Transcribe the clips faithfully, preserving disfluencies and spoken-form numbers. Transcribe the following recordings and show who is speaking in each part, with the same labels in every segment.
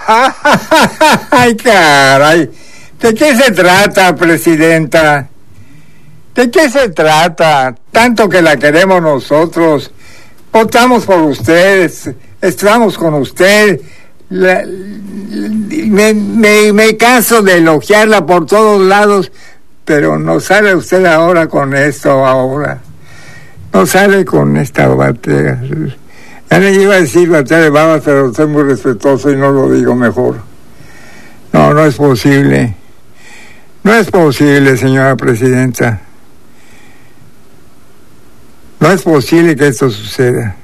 Speaker 1: Ay, caray. ¿De qué se trata, presidenta? ¿De qué se trata? Tanto que la queremos nosotros. Votamos por ustedes. Estamos con usted. La, me, me, me canso de elogiarla por todos lados, pero no sale usted ahora con esto, ahora. No sale con esta batalla. Ya le iba a decir batalla de babas, pero soy muy respetuoso y no lo digo mejor. No, no es posible. No es posible, señora presidenta. No es posible que esto suceda.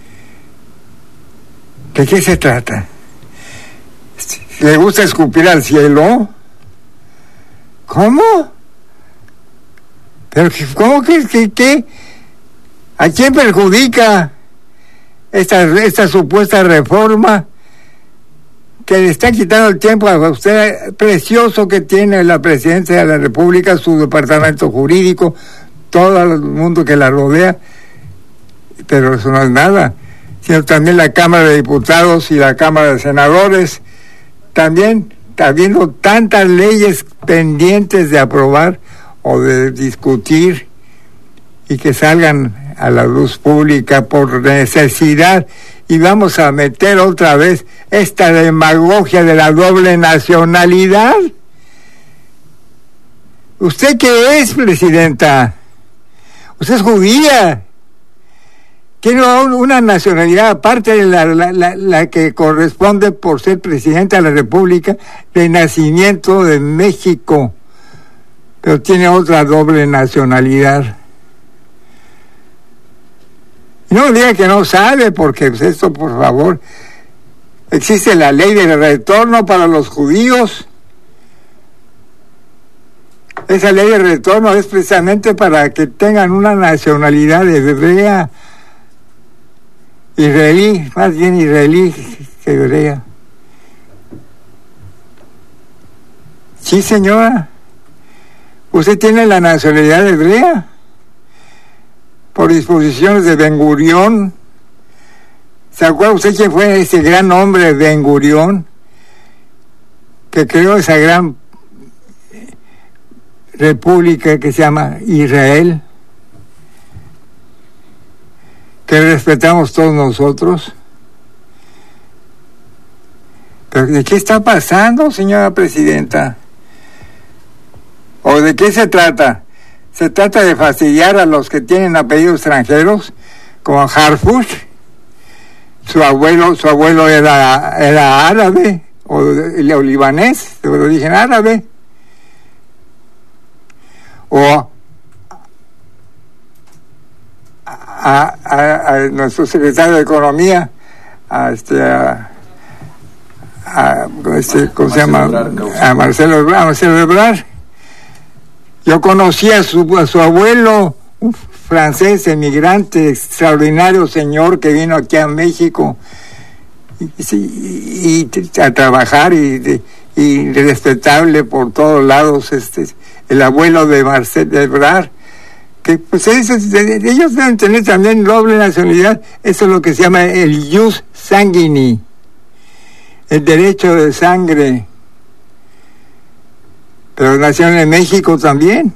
Speaker 1: ¿De qué se trata? ¿Le gusta escupir al cielo? ¿Cómo? ¿Pero cómo que, que, que? ¿A quién perjudica esta, esta supuesta reforma que le está quitando el tiempo a usted precioso que tiene la presidencia de la República, su departamento jurídico, todo el mundo que la rodea? Pero eso no es nada, sino también la Cámara de Diputados y la Cámara de Senadores. También está habiendo tantas leyes pendientes de aprobar o de discutir y que salgan a la luz pública por necesidad, y vamos a meter otra vez esta demagogia de la doble nacionalidad. ¿Usted qué es, presidenta? Usted es judía. Tiene una nacionalidad aparte de la, la, la, la que corresponde por ser presidenta de la República de nacimiento de México, pero tiene otra doble nacionalidad. No diga que no sabe, porque esto, por favor, existe la ley del retorno para los judíos. Esa ley de retorno es precisamente para que tengan una nacionalidad hebrea, israelí, más bien israelí que hebrea. Sí, señora, usted tiene la nacionalidad hebrea por disposiciones de Ben Gurión. ¿Se acuerda usted quién fue ese gran hombre Ben Gurión que creó esa gran república que se llama Israel, que respetamos todos nosotros? ¿Pero de qué está pasando, señora presidenta? ¿O de qué se trata? ¿Se trata de fastidiar a los que tienen apellidos extranjeros, como Harfush? Su abuelo, su abuelo era, era árabe, o, o libanés, de origen árabe. O a, a, a nuestro secretario de Economía, a este, a, a, este ¿cómo se llama? A Marcelo, a Marcelo Ebrard. Yo conocí a su, a su abuelo, un francés emigrante, extraordinario señor que vino aquí a México y, y, y a trabajar y, y respetable por todos lados, este, el abuelo de Marcelo Ebrard, que pues es, ellos deben tener también doble nacionalidad. Eso es lo que se llama el jus sanguini, el derecho de sangre. Pero nacieron en México también.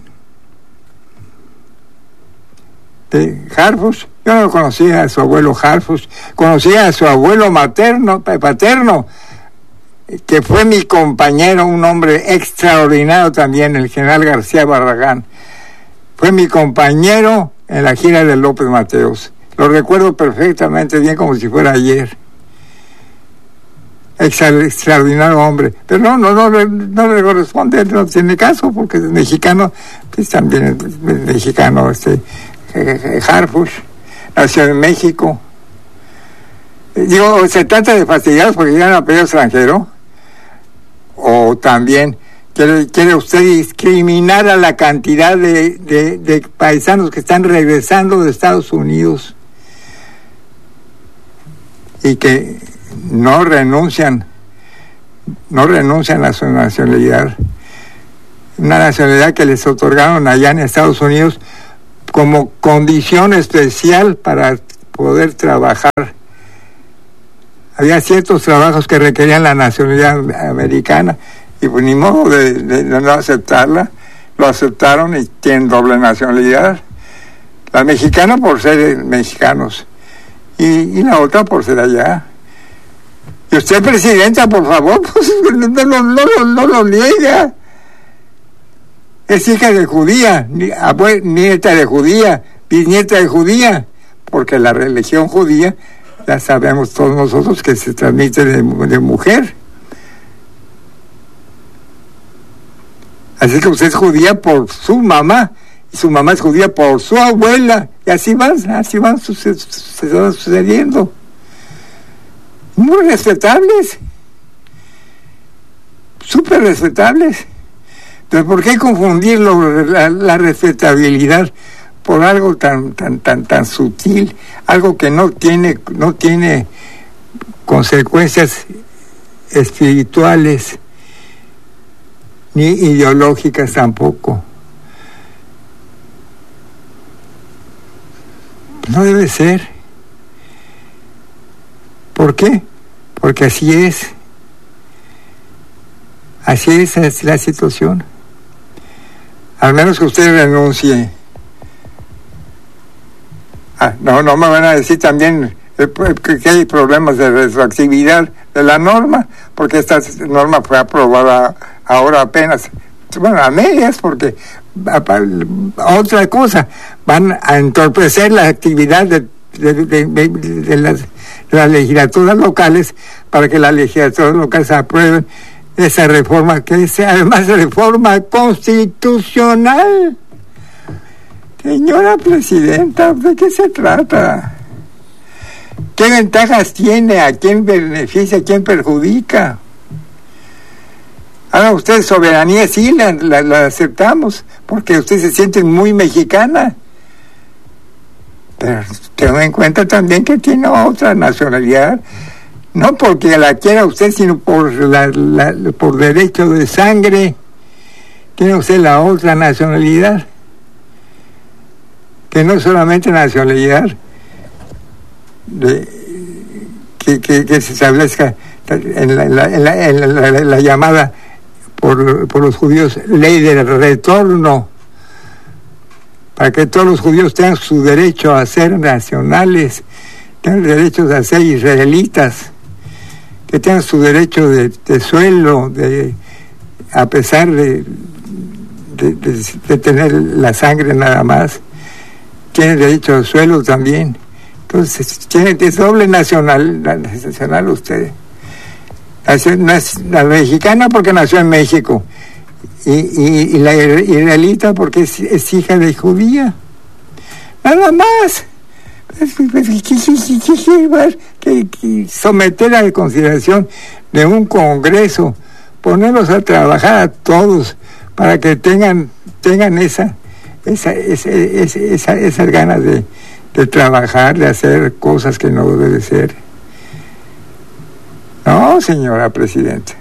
Speaker 1: De Harfush, yo no conocía a su abuelo Harfush, conocía a su abuelo materno, paterno, que fue mi compañero, un hombre extraordinario también, el general García Barragán. Fue mi compañero en la gira de López Mateos. Lo recuerdo perfectamente bien, como si fuera ayer. Extraordinario hombre, pero no, no, no, no le corresponde, no tiene caso, porque es mexicano, pues también es mexicano, este, Harfush, nació en México. Digo, ¿se trata de fastidiados porque llegan a apellido extranjero? ¿O también quiere, quiere usted discriminar a la cantidad de, de, de paisanos que están regresando de Estados Unidos y que no renuncian, no renuncian a su nacionalidad, una nacionalidad que les otorgaron allá en Estados Unidos como condición especial para poder trabajar había ciertos trabajos que requerían la nacionalidad americana, y pues ni modo de, de, de no aceptarla. Lo aceptaron y tienen doble nacionalidad. La mexicana por ser mexicanos y, y la otra por ser allá. Y usted, presidenta, por favor, pues, no, no, no, no, no lo niega. Es hija de judía, nieta de judía, bisnieta de judía, porque la religión judía, ya sabemos todos nosotros que se transmite de, de mujer. Así que usted es judía por su mamá, y su mamá es judía por su abuela, y así van, así van suced, se van sucediendo. Muy respetables, súper respetables. Entonces, ¿por qué confundir lo, la, la respetabilidad por algo tan, tan, tan, tan sutil, algo que no tiene, no tiene consecuencias espirituales ni ideológicas tampoco? No debe ser. ¿Por qué? Porque así es. Así es, es la situación. Al menos que usted renuncie. Ah, no, no me van a decir también que, que hay problemas de retroactividad de la norma, porque esta norma fue aprobada ahora apenas, bueno, a medias, porque a, a, otra cosa, van a entorpecer la actividad de, de, de, de, de, las, de las legislaturas locales, para que las legislaturas locales aprueben esa reforma, que es además reforma constitucional. Señora presidenta, ¿de qué se trata? ¿Qué ventajas tiene? ¿A quién beneficia? ¿A quién perjudica? Ahora usted, soberanía sí la, la, la aceptamos, porque usted se siente muy mexicana, pero tenga en cuenta también que tiene otra nacionalidad, no porque la quiera usted, sino por la, la, por derecho de sangre. Tiene usted la otra nacionalidad, que no es solamente nacionalidad de, que, que, que se establezca en la, en la, en la, en la, en la llamada por, por los judíos ley del retorno, para que todos los judíos tengan su derecho a ser nacionales, tengan derechos a ser israelitas, que tengan su derecho de, de suelo, de, a pesar de, de, de, de tener la sangre nada más, tienen derecho al suelo también. Entonces, tiene es doble nacional, la nacional usted. La, la mexicana porque nació en México, y, y, y la israelita porque es, es hija de judía. Nada más. Que, que someter a la consideración de un congreso, ponerlos a trabajar a todos para que tengan tengan esa esa esa, esa, esa esas ganas de, de trabajar, de hacer cosas que no debe ser. No, señora presidenta,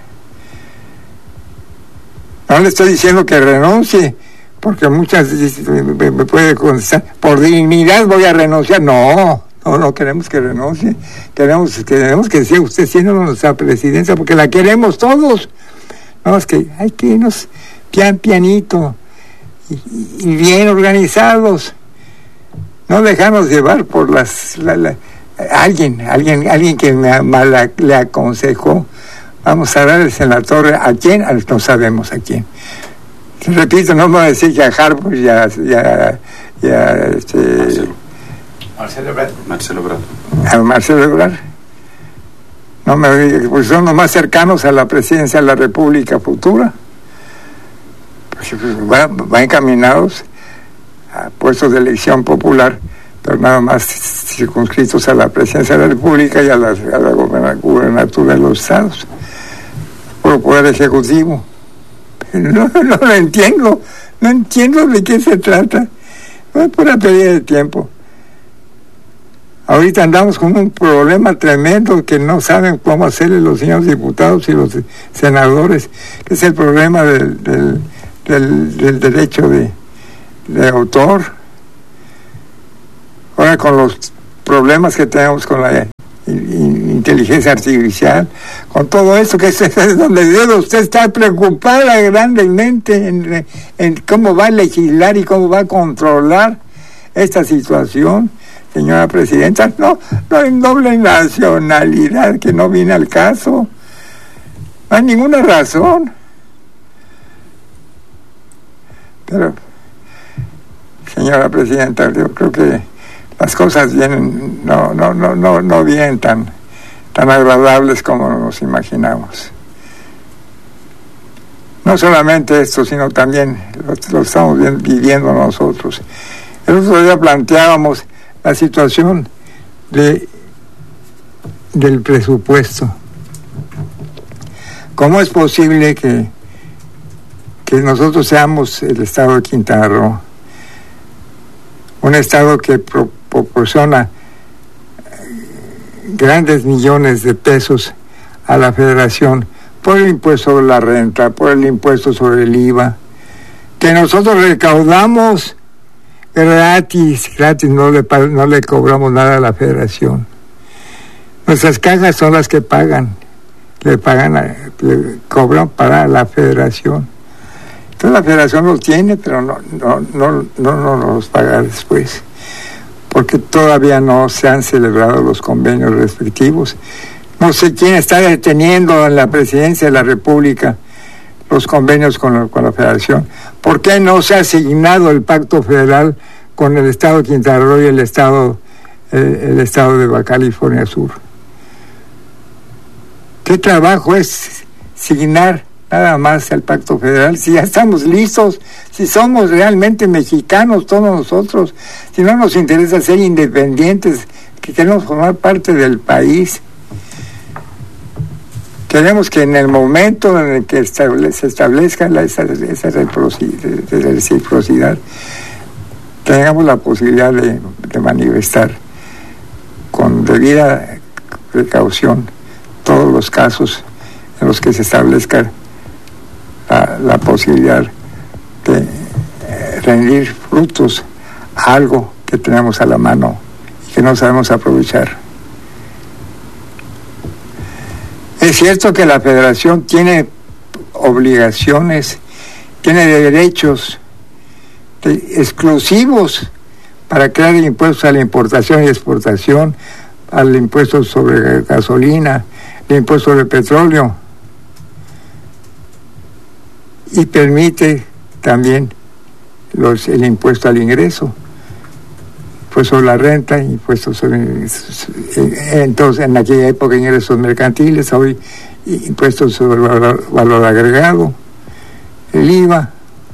Speaker 1: no le estoy diciendo que renuncie, porque muchas me, me puede contestar, por dignidad voy a renunciar. No, no, no queremos que renuncie, queremos, queremos que sea usted siendo nuestra presidencia, porque la queremos todos. No, es que hay que irnos pian pianito y, y bien organizados, no dejarnos llevar por las la, la, alguien, alguien, alguien que me mal le aconsejó, vamos a darles en la torre. ¿A quién? No sabemos a quién. Repito, no me voy a decir que a Harvard ya, ya, ya, este... Marcelo. Marcelo Ebrard. Marcelo Ebrard. A Marcelo Ebrard. No me, pues son los más cercanos a la presidencia de la República futura. Pues va, va encaminados a puestos de elección popular, pero nada más circunscritos a la presidencia de la República y a la, a la gobernatura de los estados, por el poder ejecutivo. No, no lo entiendo, no entiendo de qué se trata. No es pura pérdida de tiempo. Ahorita andamos con un problema tremendo que no saben cómo hacerle los señores diputados y los senadores, que es el problema del, del, del, del derecho de, de autor. Ahora con los problemas que tenemos con la inteligencia artificial, con todo eso que es, es donde debe usted estar preocupada grandemente en, en cómo va a legislar y cómo va a controlar esta situación, señora presidenta. No, no hay doble nacionalidad, que no viene al caso. No hay ninguna razón. Pero, señora presidenta, yo creo que las cosas vienen, no, no, no, no, no vienen tan, tan agradables como nos imaginamos. No solamente esto, sino también lo, lo estamos viviendo nosotros. El otro día planteábamos la situación de, del presupuesto. ¿Cómo es posible que, que nosotros seamos el estado de Quintana Roo, un estado que pro, proporciona grandes millones de pesos a la federación por el impuesto sobre la renta, por el impuesto sobre el I V A, que nosotros recaudamos gratis, gratis, no le, no le cobramos nada a la federación? Nuestras cajas son las que pagan, le pagan, a, le cobran para la federación. Entonces la federación los tiene, pero no, no, no, no, no los paga después, porque todavía no se han celebrado los convenios respectivos. No sé quién está deteniendo en la presidencia de la República los convenios con la, con la federación. ¿Por qué no se ha asignado el pacto federal con el estado de Quintana Roo y el estado, eh, el estado de Baja California Sur? ¿Qué trabajo es asignar nada más el pacto federal? Si ya estamos listos, si somos realmente mexicanos todos nosotros, si no nos interesa ser independientes, que queremos formar parte del país, queremos que en el momento en el que estable, se establezca la, esa, esa reciprocidad, tengamos la posibilidad de, de manifestar con debida precaución todos los casos en los que se establezca la, la posibilidad de eh, rendir frutos a algo que tenemos a la mano y que no sabemos aprovechar. Es cierto que la federación tiene obligaciones, tiene derechos de, exclusivos para crear impuestos a la importación y exportación, al impuesto sobre gasolina, el impuesto sobre petróleo, y permite también los, el impuesto al ingreso, impuesto sobre la renta, impuestos sobre, entonces en aquella época ingresos mercantiles, hoy impuestos sobre el valor, valor agregado, el I V A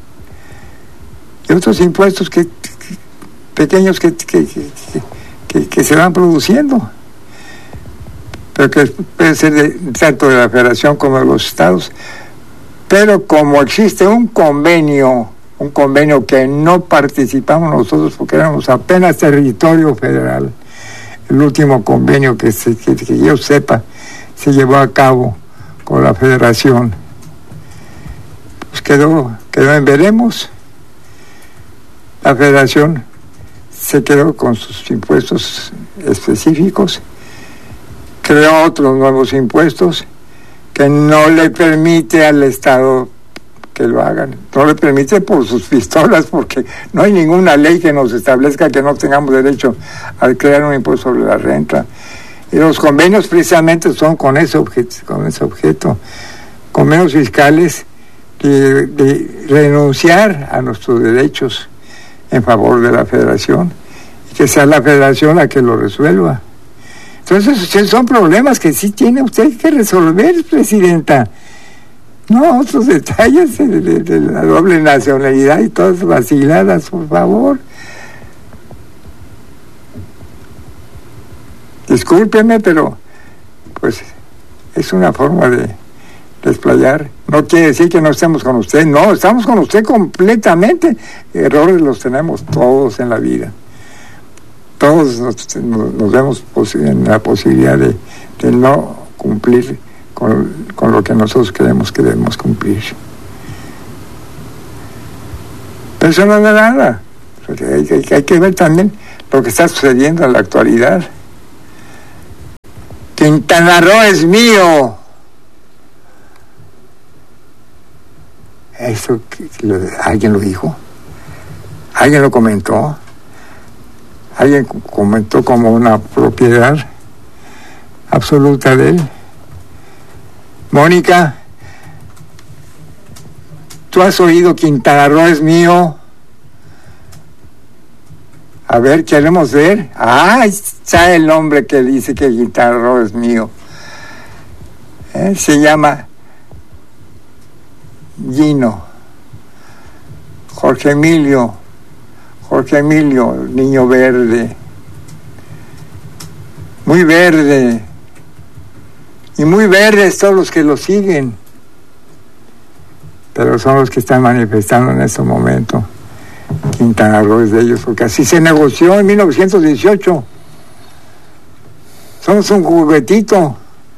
Speaker 1: y otros impuestos que, que pequeños que, que, que, que, que se van produciendo, pero que puede ser de, tanto de la federación como de los estados. Pero como existe un convenio, un convenio que no participamos nosotros porque éramos apenas territorio federal, el último convenio que, se, que, que yo sepa se llevó a cabo con la federación, pues quedó, quedó en veremos. La federación se quedó con sus impuestos específicos, creó otros nuevos impuestos que no le permite al Estado que lo hagan. No le permite por sus pistolas, porque no hay ninguna ley que nos establezca que no tengamos derecho a crear un impuesto sobre la renta. Y los convenios precisamente son con ese objeto, con ese objeto, convenios fiscales de, de renunciar a nuestros derechos en favor de la federación, y que sea la federación la que lo resuelva. Entonces, son problemas que sí tiene usted que resolver, presidenta. No otros detalles de, de, de la doble nacionalidad y todas vaciladas, por favor. Discúlpeme, pero pues es una forma de desplayar. No quiere decir que no estemos con usted. No, estamos con usted completamente. Errores los tenemos todos en la vida. Todos nos, nos vemos en la posibilidad de, de no cumplir con, con lo que nosotros creemos que debemos cumplir. Pero eso no es nada. Hay, hay, hay que ver también lo que está sucediendo en la actualidad. Quintana Roo es mío. Eso lo, alguien lo dijo, alguien lo comentó, alguien comentó como una propiedad absoluta de él. Mónica, ¿tú has oído Quintana Roo es mío? A ver, queremos ver. Ah, está el hombre que dice que Quintana Roo es mío. ¿Eh? Se llama Gino. Jorge Emilio. Jorge Emilio, niño verde. Muy verde. Y muy verdes todos los que lo siguen. Pero son los que están manifestando en este momento. Quintana Roo es de ellos, porque así se negoció en mil novecientos dieciocho. Somos un juguetito.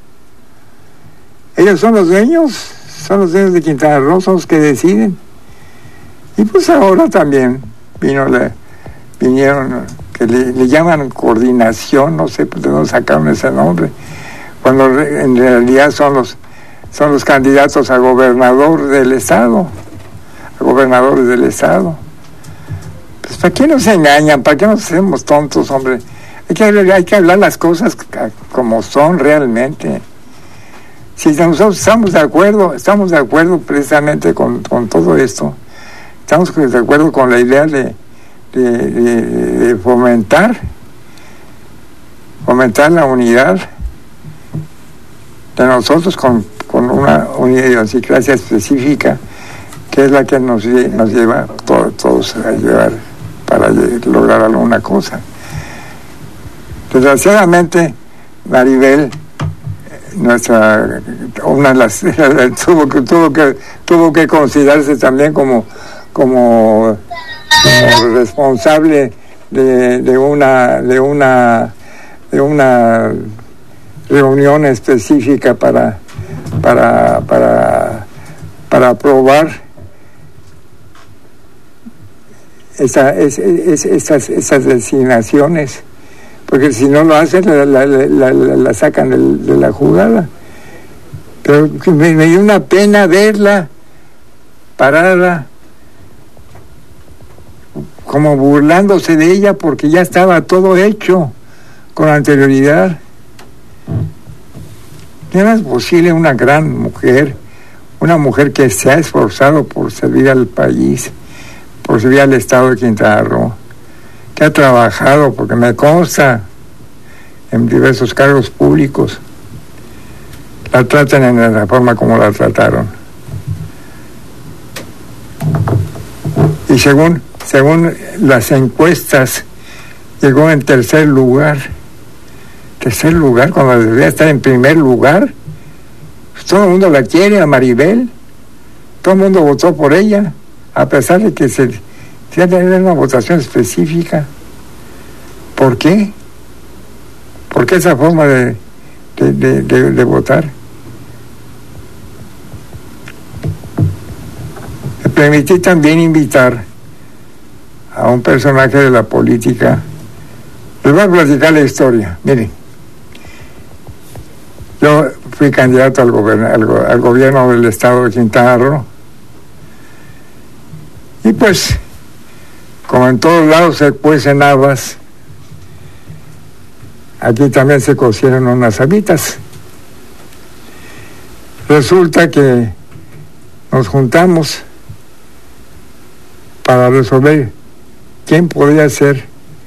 Speaker 1: Ellos son los dueños, son los dueños de Quintana Roo, son los que deciden. Y pues ahora también vino la, vinieron, que le, le llaman coordinación, no sé por dónde sacaron ese nombre, cuando en realidad son los, son los candidatos a gobernador del estado, a gobernadores del estado. Pues ¿para qué nos engañan? ¿Para qué nos hacemos tontos, hombre? Hay que, hay que hablar las cosas como son realmente. Si nosotros estamos de acuerdo, estamos de acuerdo precisamente con, con todo esto, estamos de acuerdo con la idea de, de, de, de fomentar, fomentar la unidad de nosotros con, con una idiosincrasia específica, que es la que nos, nos lleva todo, todos a llevar para lograr alguna cosa. Desgraciadamente, Maribel, nuestra una de las tuvo que tuvo que tuvo que considerarse también como como, como responsable de, de una de una de una reunión específica para para para para aprobar esa, es, es, esas esas designaciones, porque si no lo hacen la, la, la, la, la sacan de, de la jugada. Pero me, me dio una pena verla parada como burlándose de ella, porque ya estaba todo hecho con anterioridad. ¿No es posible una gran mujer, una mujer que se ha esforzado por servir al país, por servir al estado de Quintana Roo, que ha trabajado, porque me consta, en diversos cargos públicos, la tratan en la forma como la trataron? Y según, según las encuestas, llegó en tercer lugar. Tercer lugar, cuando debería estar en primer lugar. Pues todo el mundo la quiere, a Maribel. Todo el mundo votó por ella, a pesar de que se tiene una votación específica. ¿Por qué? ¿Por qué esa forma de, de, de, de, de votar? Me permití también invitar a un personaje de la política. Les voy a platicar la historia. Miren, yo fui candidato al, gobern- al, al gobierno del estado de Quintana Roo, y pues, como en todos lados se cuecen habas, aquí también se cocieron unas habitas. Resulta que nos juntamos para resolver quién podía ser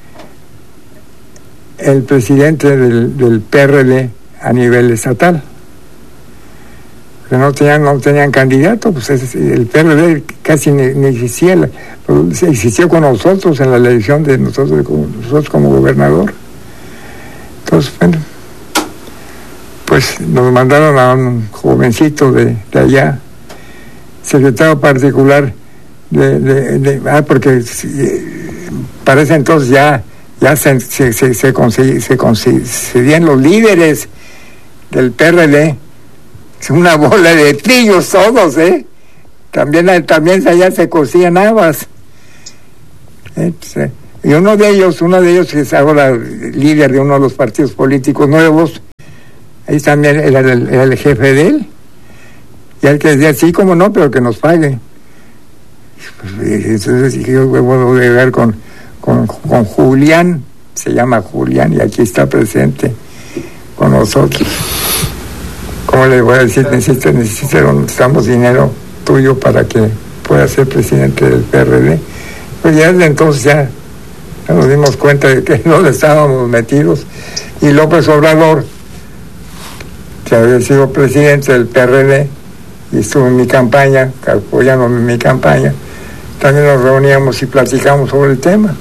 Speaker 1: el presidente del, del P R D a nivel estatal. Que no tenían, no tenían candidato, pues es, el P R D casi ni, ni existía, se existió con nosotros en la elección de nosotros, nosotros como gobernador. Entonces, bueno, pues nos mandaron a un jovencito de, de allá, secretario particular de, de, de ah, porque parece entonces ya ya se se se, se, conseguí, se conseguían los líderes del P R D, una bola de pillos todos, eh también también allá se cosían habas, ¿eh? Entonces, y uno de ellos, uno de ellos que es ahora líder de uno de los partidos políticos nuevos, ahí también era el, era el jefe de él, y él que decía, sí, como no, pero que nos pague. Entonces yo vuelvo a llegar con, con, con Julián, se llama Julián, y aquí está presente con nosotros. ¿Cómo le voy a decir? Necesito, necesitamos dinero tuyo para que pueda ser presidente del P R D. Pues ya desde entonces ya, ya nos dimos cuenta de que no estábamos metidos, y López Obrador, que había sido presidente del P R D y estuvo en mi campaña, apoyándome en mi campaña, también nos reuníamos y platicamos sobre el tema,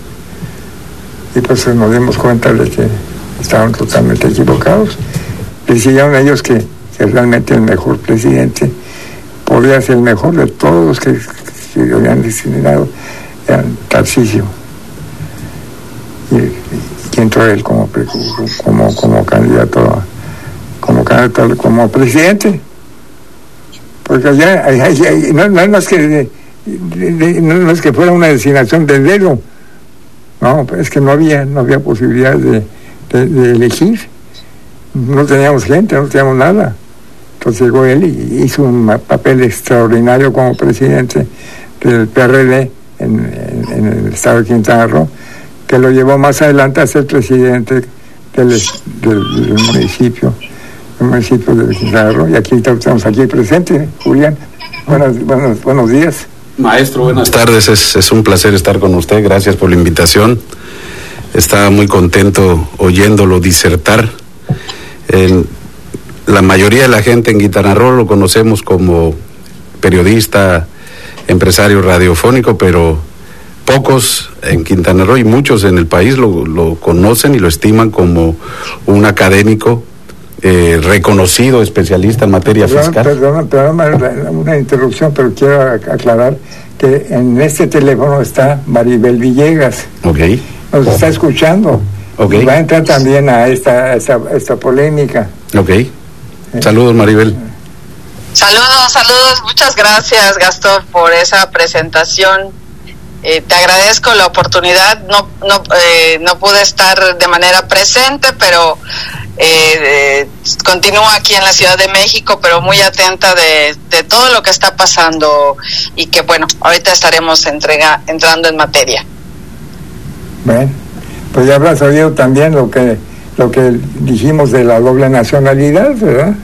Speaker 1: y pues nos dimos cuenta de que estaban totalmente equivocados. Decidieron ellos que, que realmente el mejor presidente podía ser el mejor de todos los que, que habían designado, eran Tarcisio, y, y entró él como, como, como candidato a, como candidato como presidente, porque allá, allá, allá no, no es más que de, de, de, no es que fuera una designación de dedo, no, es que no había no había posibilidad de, de, de elegir, no teníamos gente, no teníamos nada. Entonces llegó él y hizo un papel extraordinario como presidente del P R D en, en, en el estado de Quintana Roo, que lo llevó más adelante a ser presidente del, del, del municipio el municipio de Quintana Roo, y aquí estamos aquí presentes. Julián, buenos, buenos, buenos días.
Speaker 2: Maestro, buenas tardes, es, es un placer estar con usted, gracias por la invitación. Estaba muy contento oyéndolo disertar. El, la mayoría de la gente en Quintana Roo lo conocemos como periodista, empresario radiofónico, pero pocos en Quintana Roo y muchos en el país lo, lo conocen y lo estiman como un académico eh, reconocido, especialista en materia
Speaker 1: perdón,
Speaker 2: fiscal.
Speaker 1: Perdón, perdón, una interrupción, pero quiero aclarar que en este teléfono está Maribel Villegas.
Speaker 2: Ok.
Speaker 1: Nos está escuchando.
Speaker 2: Ok.
Speaker 1: Y va a entrar también a esta, esta, esta polémica.
Speaker 2: Ok. Saludos, Maribel.
Speaker 3: Saludos, saludos. Muchas gracias, Gastón, por esa presentación. Eh, te agradezco la oportunidad. No, no, eh, no pude estar de manera presente, pero eh, eh, continúo aquí en la Ciudad de México, pero muy atenta de, de todo lo que está pasando, y que bueno, ahorita estaremos entrega, entrando en materia.
Speaker 1: Bueno, pues ya habrás oído también lo que lo que dijimos de la doble nacionalidad, ¿verdad?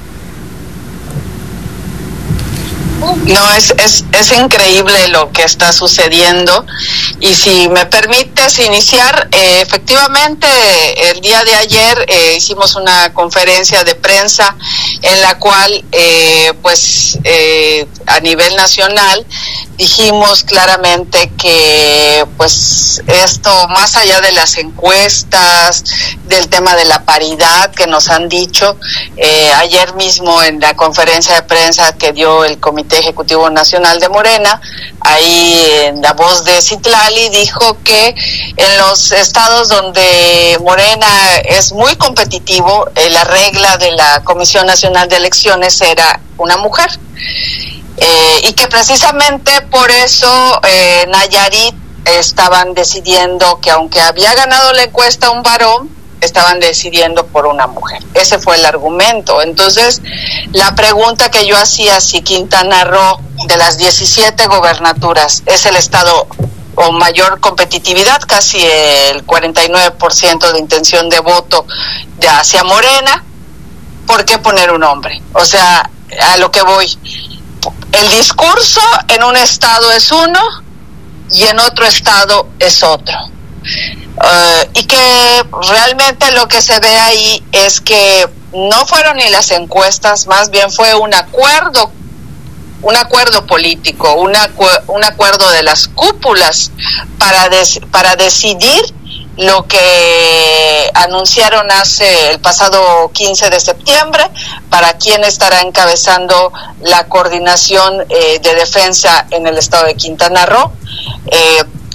Speaker 3: No, es, es, es increíble lo que está sucediendo, y si me permites iniciar, eh, efectivamente el día de ayer eh, hicimos una conferencia de prensa en la cual eh, pues eh, a nivel nacional dijimos claramente que pues esto, más allá de las encuestas, del tema de la paridad que nos han dicho, eh, ayer mismo en la conferencia de prensa que dio el Comité Ejecutivo Nacional de Morena, ahí en la voz de Citlali dijo que en los estados donde Morena es muy competitivo, eh, la regla de la Comisión Nacional de Elecciones era una mujer. Eh, y que precisamente por eso eh, Nayarit estaban decidiendo que aunque había ganado la encuesta un varón, estaban decidiendo por una mujer. Ese fue el argumento. Entonces, la pregunta que yo hacía, si Quintana Roo, de las diecisiete gobernaturas, es el estado con mayor competitividad, casi el cuarenta y nueve por ciento de intención de voto de hacia Morena, ¿por qué poner un hombre? O sea, a lo que voy, el discurso en un estado es uno y en otro estado es otro. Uh, y que realmente lo que se ve ahí es que no fueron ni las encuestas, más bien fue un acuerdo, un acuerdo político, un, acu- un acuerdo de las cúpulas para, des- para decidir lo que anunciaron hace el pasado quince de septiembre, para quién estará encabezando la coordinación eh, de defensa en el estado de Quintana Roo. Eh,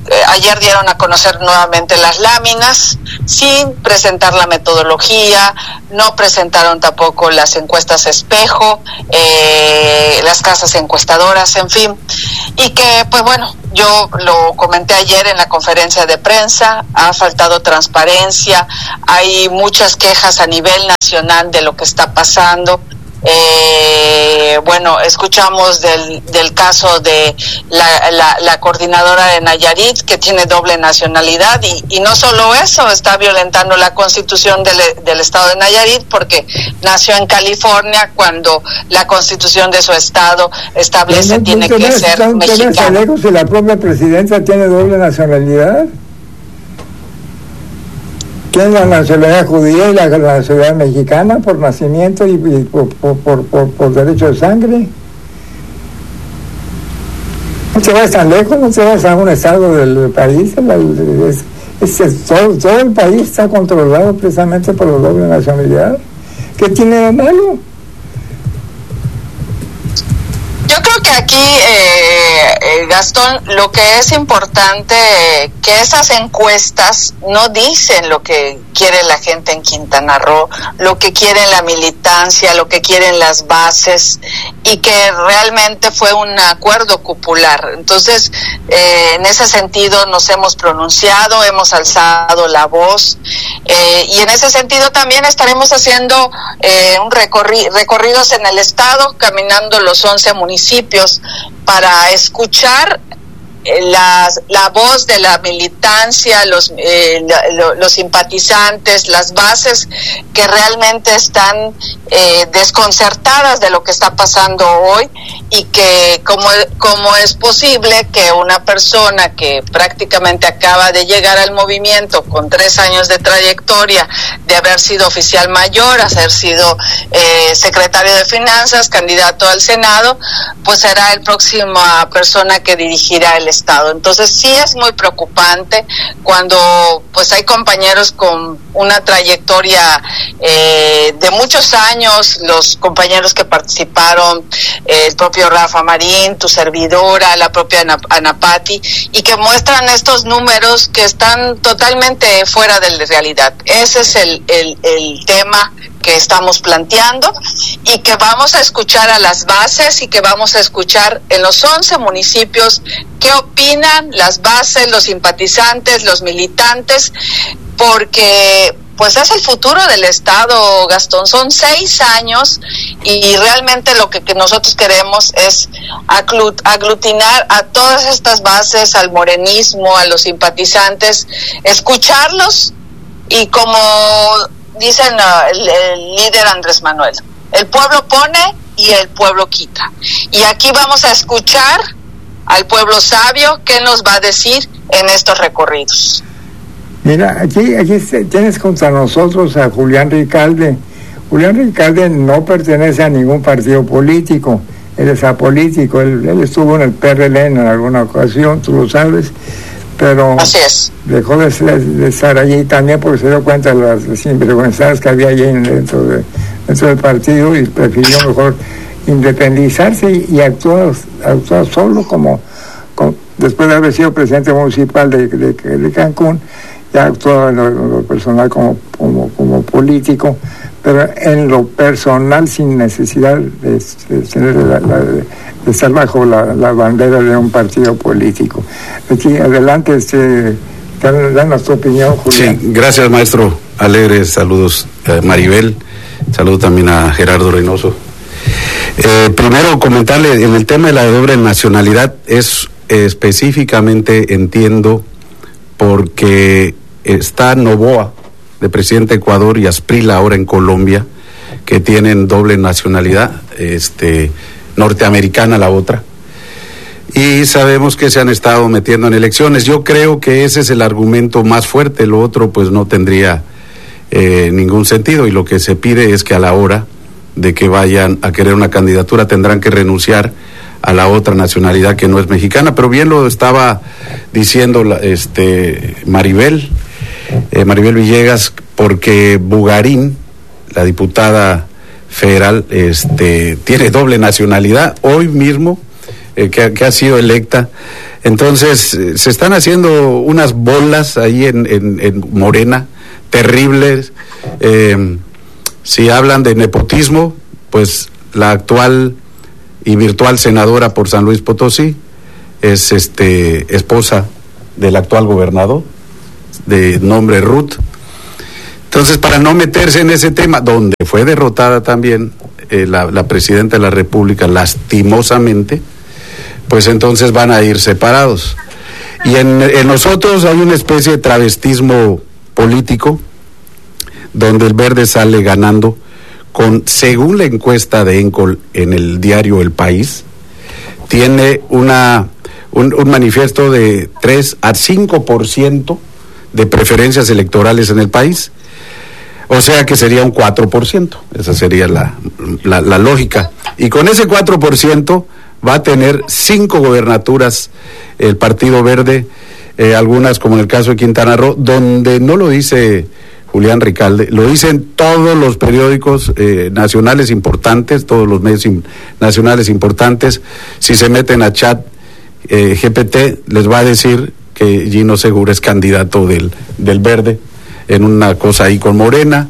Speaker 3: eh, ayer dieron a conocer nuevamente las láminas sin presentar la metodología, no presentaron tampoco las encuestas espejo, eh, las casas encuestadoras, en fin, y que pues bueno, yo lo comenté ayer en la conferencia de prensa, ha faltado transparencia, hay muchas quejas a nivel nacional de lo que está pasando. Eh, bueno, escuchamos del, del caso de la, la, la coordinadora de Nayarit, que tiene doble nacionalidad, y, y no solo eso, está violentando la constitución del, del estado de Nayarit, porque nació en California cuando la constitución de su estado establece no, no, tiene que ser
Speaker 1: son,
Speaker 3: mexicana.
Speaker 1: Si la propia presidenta tiene doble nacionalidad, tiene la nacionalidad judía y la, la nacionalidad mexicana por nacimiento y, y por, por, por, por, por derecho de sangre. No te vas tan lejos, no te vas a un estado del país. Es, es, es, todo, todo el país está controlado precisamente por la doble nacionalidad. ¿Qué tiene de malo?
Speaker 3: Yo creo que aquí, eh, eh, Gastón, lo que es importante, eh, que esas encuestas no dicen lo que quiere la gente en Quintana Roo, lo que quiere la militancia, lo que quieren las bases, y que realmente fue un acuerdo popular. Entonces, eh, en ese sentido nos hemos pronunciado, hemos alzado la voz, eh, y en ese sentido también estaremos haciendo eh, un recorri- recorridos en el estado, caminando los once municipios para escuchar La, la voz de la militancia, los, eh, la, los simpatizantes, las bases que realmente están eh, desconcertadas de lo que está pasando hoy, y que como, como es posible que una persona que prácticamente acaba de llegar al movimiento con tres años de trayectoria, de haber sido oficial mayor, haber sido eh, secretario de Finanzas, candidato al Senado, pues será el próxima persona que dirigirá el Estado. Entonces sí es muy preocupante cuando pues hay compañeros con una trayectoria eh, de muchos años, los compañeros que participaron, eh, el propio Rafa Marín, tu servidora, la propia Ana, Ana Patti, y que muestran estos números que están totalmente fuera de la realidad. Ese es el, el, el tema que estamos planteando, y que vamos a escuchar a las bases, y que vamos a escuchar en los once municipios qué opinan las bases, los simpatizantes, los militantes, porque pues es el futuro del Estado, Gastón. Son seis años y realmente lo que, que nosotros queremos es aglutinar a todas estas bases, al morenismo, a los simpatizantes, escucharlos, y como dicen uh, el, el líder Andrés Manuel, el pueblo pone y el pueblo quita. Y aquí vamos a escuchar al pueblo sabio qué nos va a decir en estos recorridos.
Speaker 1: Mira, aquí, aquí tienes contra nosotros a Julián Ricalde. Julián Ricalde no pertenece a ningún partido político, él es apolítico, él, él estuvo en el P R L en alguna ocasión, tú lo sabes, pero
Speaker 3: así es,
Speaker 1: dejó de, de estar allí también porque se dio cuenta de las sinvergüenzas que había allí dentro, de, dentro del partido, y prefirió mejor independizarse y, y actuar, actuar solo como, como después de haber sido presidente municipal de, de, de Cancún. Ya actuaba en lo, en lo personal como, como, como político, pero en lo personal sin necesidad de, de, de, la, la, de estar bajo la, la bandera de un partido político. Aquí adelante, este, danos tu opinión, Julián.
Speaker 2: Sí, gracias, maestro Alegre. Saludos a Maribel, saludo también a Gerardo Reynoso. Eh, primero comentarle, en el tema de la doble nacionalidad, es eh, específicamente, entiendo, porque está Noboa, de presidente de Ecuador, y Asprila ahora en Colombia, que tienen doble nacionalidad, este, norteamericana la otra, y sabemos que se han estado metiendo en elecciones. Yo creo que ese es el argumento más fuerte, lo otro pues no tendría eh, ningún sentido, y lo que se pide es que a la hora de que vayan a querer una candidatura tendrán que renunciar a la otra nacionalidad que no es mexicana. Pero bien lo estaba diciendo la, este Maribel, eh, Maribel Villegas, porque Bugarín, la diputada federal, este tiene doble nacionalidad. Hoy mismo eh, que, que ha sido electa. Entonces, eh, se están haciendo unas bolas ahí en, en, en Morena, terribles. Eh, si hablan de nepotismo, pues la actual y virtual senadora por San Luis Potosí es este esposa del actual gobernador, de nombre Ruth. Entonces, para no meterse en ese tema, donde fue derrotada también eh, la, la presidenta de la República, lastimosamente, pues entonces van a ir separados. Y en, en nosotros hay una especie de travestismo político, donde el Verde sale ganando con, según la encuesta de Encol en el diario El País, tiene una un, un manifiesto de tres a cinco por ciento de preferencias electorales en el país, o sea que sería un cuatro por ciento, esa sería la, la, la lógica, y con ese cuatro por ciento va a tener cinco gobernaturas el Partido Verde, eh, algunas como en el caso de Quintana Roo, donde no lo dice Julián Ricalde, lo dicen todos los periódicos eh, nacionales importantes, todos los medios in, nacionales importantes. Si se meten a chat eh, G P T, les va a decir que Gino Segura es candidato del, del Verde, en una cosa ahí con Morena,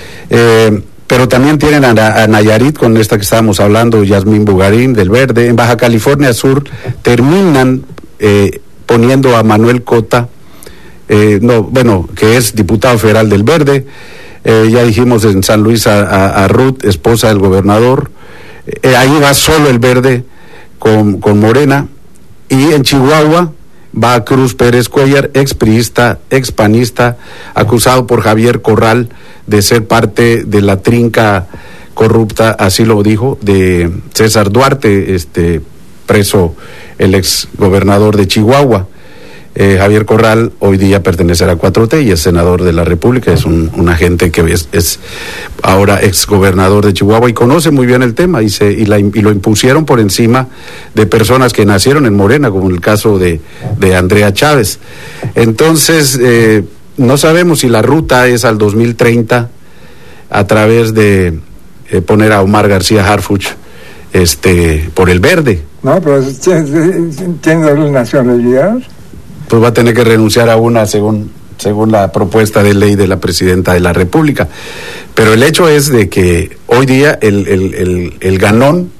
Speaker 2: eh, pero también tienen a, a Nayarit, con esta que estábamos hablando, Yasmín Bugarín, del Verde. En Baja California Sur terminan eh, poniendo a Manuel Cota, Eh, no, bueno, que es diputado federal del Verde. Eh, ya dijimos en San Luis a, a, a Ruth, esposa del gobernador. Eh, ahí va solo el Verde con, con Morena. Y en Chihuahua va Cruz Pérez Cuellar, ex priista, ex panista, acusado por Javier Corral de ser parte de la trinca corrupta, así lo dijo, de César Duarte, este preso el ex gobernador de Chihuahua. Eh, Javier Corral hoy día pertenece a la cuatro T y es senador de la República, es un, un agente que es, es ahora ex gobernador de Chihuahua y conoce muy bien el tema y, se, y, la, y lo impusieron por encima de personas que nacieron en Morena, como en el caso de, de Andrea Chávez. Entonces, eh, no sabemos si la ruta es al dos mil treinta a través de eh, poner a Omar García Harfuch este, por el Verde.
Speaker 1: No, pero tiene doble nacionalidad.
Speaker 2: Pues va a tener que renunciar a una según según la propuesta de ley de la presidenta de la República. Pero el hecho es de que hoy día el, el, el, el ganón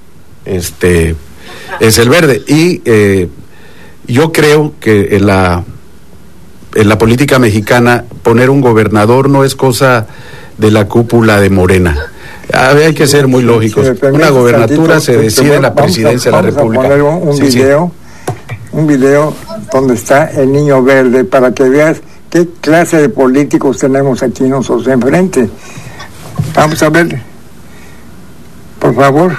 Speaker 2: este, es el Verde. Y eh, yo creo que en la, en la política mexicana poner un gobernador no es cosa de la cúpula de Morena. Hay que ser muy lógicos. Si una gobernatura tantito, se decide en la presidencia a, de la República.
Speaker 1: Vamos a poner un, un sí, video, sí. un video donde está el niño verde para que veas qué clase de políticos tenemos aquí nosotros enfrente. Vamos a ver, por favor.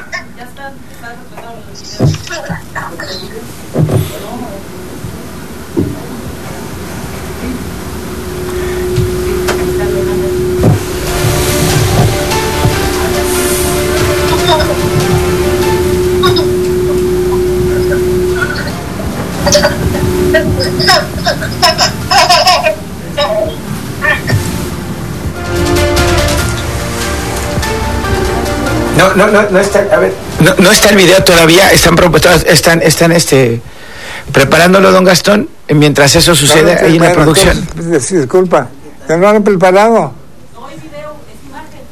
Speaker 4: No, no, no, no está, a ver, no, no está el video todavía, están están, están este preparándolo, don Gastón, mientras eso sucede no, no, ahí en la producción.
Speaker 1: Entonces, disculpa, ¿que no lo han preparado?
Speaker 5: No es video, es imagen.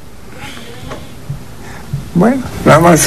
Speaker 1: Bueno, nada más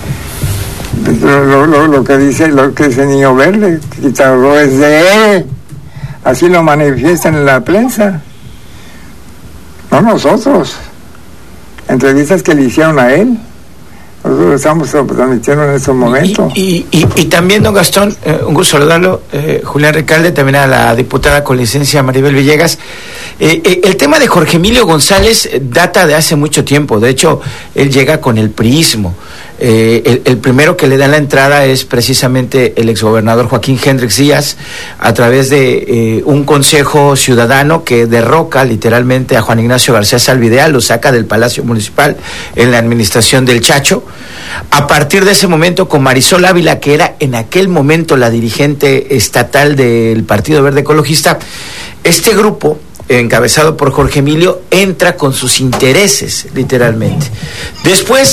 Speaker 1: lo, lo, lo que dice, lo que dice Niño Verde, Quintana Roo es de él, así lo manifiestan en la prensa, no nosotros. Entrevistas que le hicieron a él, nosotros estamos transmitiendo en estos momentos.
Speaker 4: Y, y, y, y también, don Gastón, eh, un gusto saludarlo, eh, Julián Ricalde, también a la diputada con licencia Maribel Villegas. Eh, eh, el tema de Jorge Emilio González data de hace mucho tiempo, de hecho, él llega con el priismo. Eh, el, el primero que le da la entrada es precisamente el exgobernador Joaquín Hendrix Díaz, a través de eh, un consejo ciudadano que derroca literalmente a Juan Ignacio García Salvidea, lo saca del Palacio Municipal en la administración del Chacho. A partir de ese momento, con Marisol Ávila, que era en aquel momento la dirigente estatal del Partido Verde Ecologista, este grupo, encabezado por Jorge Emilio, entra con sus intereses, literalmente. Después,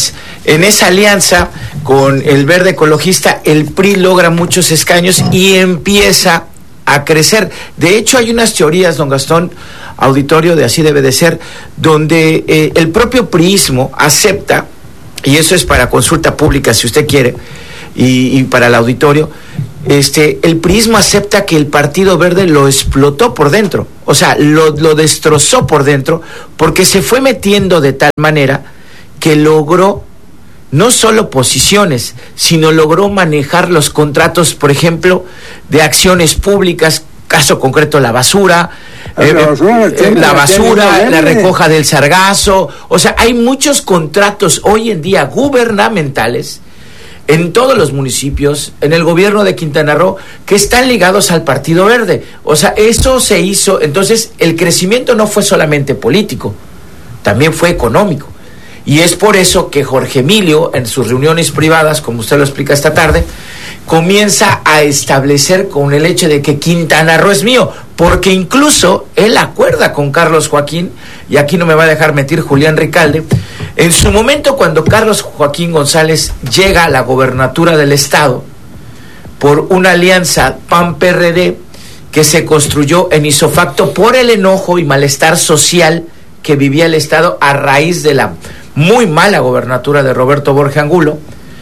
Speaker 4: en esa alianza con el Verde Ecologista, el P R I logra muchos escaños y empieza a crecer. De hecho, hay unas teorías, don Gastón, auditorio, de Así Debe de Ser, donde eh, el propio priismo acepta, y eso es para consulta pública si usted quiere, y, y para el auditorio, este, el priismo acepta que el Partido Verde lo explotó por dentro, o sea, lo, lo destrozó por dentro, porque se fue metiendo de tal manera que logró no solo posiciones, sino logró manejar los contratos, por ejemplo, de acciones públicas, caso concreto la basura, eh, la basura, eh, la, basura la recoja del sargazo, o sea, hay muchos contratos hoy en día gubernamentales en todos los municipios, en el gobierno de Quintana Roo, que están ligados al Partido Verde. O sea, eso se hizo, entonces el crecimiento no fue solamente político, también fue económico. Y es por eso que Jorge Emilio, en sus reuniones privadas, como usted lo explica esta tarde, comienza a establecer con el hecho de que Quintana Roo es mío, porque incluso él acuerda con Carlos Joaquín, y aquí no me va a dejar mentir Julián Ricalde, en su momento cuando Carlos Joaquín González llega a la gobernatura del estado, por una alianza P A N-P R D que se construyó en isofacto por el enojo y malestar social que vivía el estado a raíz de la muy mala gobernatura de Roberto Borges Angulo.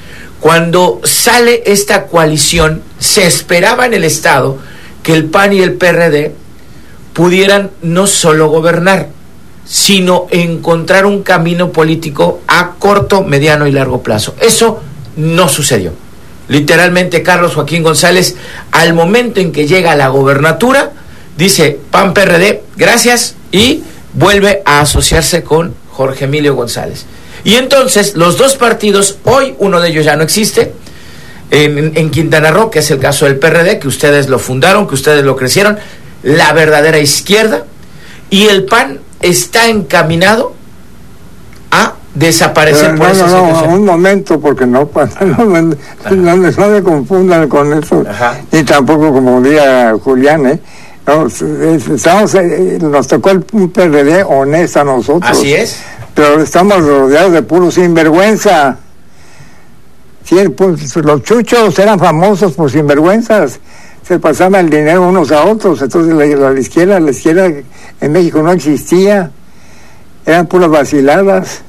Speaker 4: Cuando sale esta coalición, se esperaba en el estado que el P A N y el P R D pudieran no solo gobernar, sino encontrar un camino político a corto, mediano y largo plazo. Eso no sucedió. Literalmente Carlos Joaquín González, al momento en que llega a la gobernatura, dice P A N-P R D, gracias, y vuelve a asociarse con Jorge Emilio González. Y entonces los dos partidos, hoy uno de ellos ya no existe, en, en Quintana Roo, que es el caso del P R D, que ustedes lo fundaron, que ustedes lo crecieron, la verdadera izquierda, y el P A N está encaminado a desaparecer.
Speaker 1: Pero
Speaker 4: por
Speaker 1: no,
Speaker 4: esa
Speaker 1: no,
Speaker 4: situación.
Speaker 1: no, un momento, porque no pasa, no, no, no, no me confundan con eso. Ajá. Ni tampoco como diría Julián, ¿eh? No, estamos, eh, nos tocó el P R D honesto a nosotros.
Speaker 4: Así es.
Speaker 1: Pero estamos rodeados de puro sinvergüenza. Sí, pues, los chuchos eran famosos por sinvergüenzas. Se pasaban el dinero unos a otros. Entonces la, la, la izquierda, la izquierda en México no existía. Eran puras vaciladas.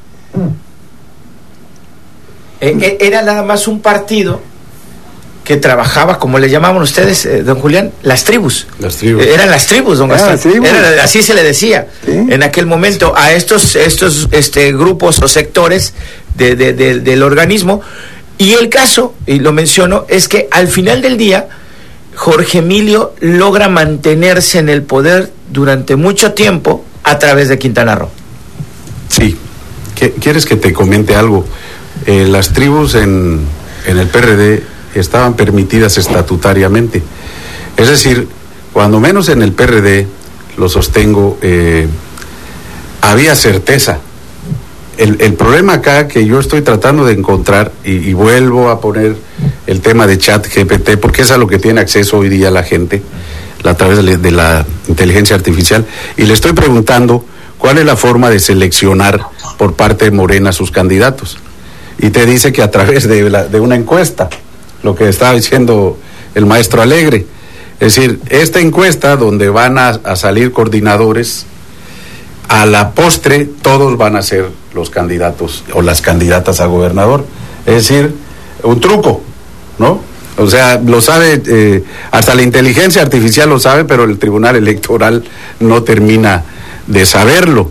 Speaker 4: Eh, era nada más un partido que trabajaba, como le llamaban ustedes, eh, don Julián, las tribus.
Speaker 2: Las tribus.
Speaker 4: Eh, eran las tribus, don Gastón.
Speaker 1: Tribus.
Speaker 4: Era, así se le decía, ¿sí?, en aquel momento a estos estos este grupos o sectores de, de, de, del organismo. Y el caso, y lo menciono, es que al final del día Jorge Emilio logra mantenerse en el poder durante mucho tiempo a través de Quintana Roo.
Speaker 2: Sí. ¿Quieres que te comente algo? Eh, las tribus en, en el P R D estaban permitidas estatutariamente. Es decir, cuando menos en el P R D, lo sostengo, eh, había certeza. El, el problema acá que yo estoy tratando de encontrar, y, y vuelvo a poner el tema de Chat G P T, porque es a lo que tiene acceso hoy día la gente, a través de, de la inteligencia artificial, y le estoy preguntando cuál es la forma de seleccionar por parte de Morena sus candidatos. Y te dice que a través de, la, de una encuesta, lo que estaba diciendo el maestro Alegre. Es decir, esta encuesta donde van a, a salir coordinadores, a la postre todos van a ser los candidatos o las candidatas a gobernador. Es decir, un truco, ¿no? O sea, lo sabe, eh, hasta la inteligencia artificial lo sabe, pero el Tribunal Electoral no termina de saberlo.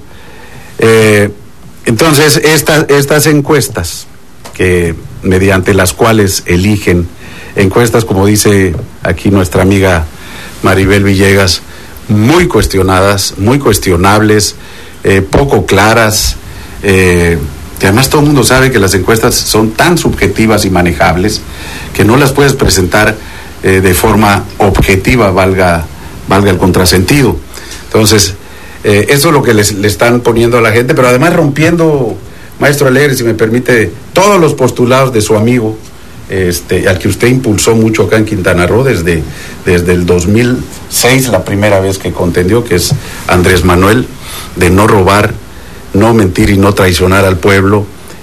Speaker 2: Eh, entonces, estas, estas encuestas, que mediante las cuales eligen, encuestas, como dice aquí nuestra amiga Maribel Villegas, muy cuestionadas, muy cuestionables, eh, poco claras, eh, que además todo el mundo sabe que las encuestas son tan subjetivas y manejables que no las puedes presentar eh, de forma objetiva, valga, valga el contrasentido. Entonces, eh, eso es lo que les, le están poniendo a la gente, pero además rompiendo, maestro Alegre, si me permite, todos los postulados de su amigo, este, al que usted impulsó mucho acá en Quintana Roo desde, desde el dos mil seis, la primera vez que contendió, que es Andrés Manuel, de no robar, no mentir y no traicionar al pueblo,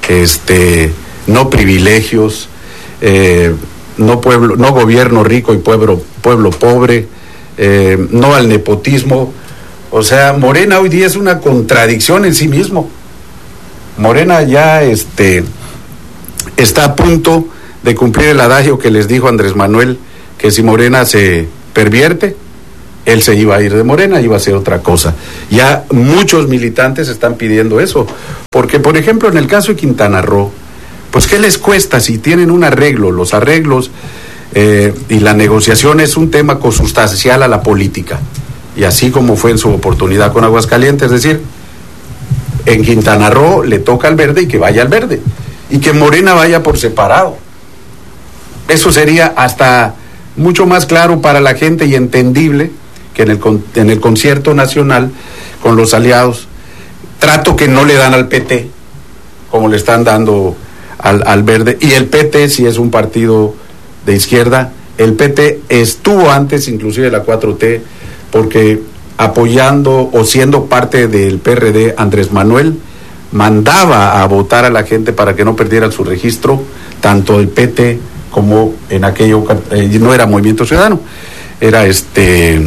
Speaker 2: este, no privilegios, eh, no pueblo, no gobierno rico y pueblo, pueblo pobre, eh, no al nepotismo. O sea, Morena hoy día es una contradicción en sí mismo. Morena ya este, está a punto de cumplir el adagio que les dijo Andrés Manuel, que si Morena se pervierte, él se iba a ir de Morena, iba a hacer otra cosa. Ya muchos militantes están pidiendo eso, porque por ejemplo en el caso de Quintana Roo, pues ¿qué les cuesta si tienen un arreglo? Los arreglos eh, y la negociación es un tema consustancial a la política, y así como fue en su oportunidad con Aguascalientes, es decir, en Quintana Roo le toca al verde y que vaya al verde, y que Morena vaya por separado. Eso sería hasta mucho más claro para la gente y entendible que en el, en el concierto nacional con los aliados, trato que no le dan al P T, como le están dando al, al verde, y el P T si es un partido de izquierda, el P T estuvo antes inclusive de la cuatro T, porque apoyando o siendo parte del P R D, Andrés Manuel mandaba a votar a la gente para que no perdieran su registro, tanto el P T como en aquello, eh, no era Movimiento Ciudadano, era este,